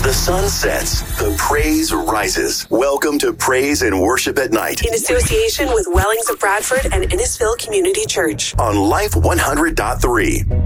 The sun sets, the praise rises. Welcome to Praise and Worship at Night. In association with Wellings of Bradford and Innisfil Community Church. On Life 100.3.